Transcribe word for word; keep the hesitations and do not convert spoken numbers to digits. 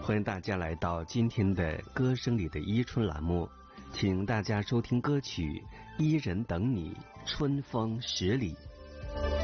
欢迎大家来到今天的歌声里的伊春栏目，请大家收听歌曲《伊人等你春风十里》。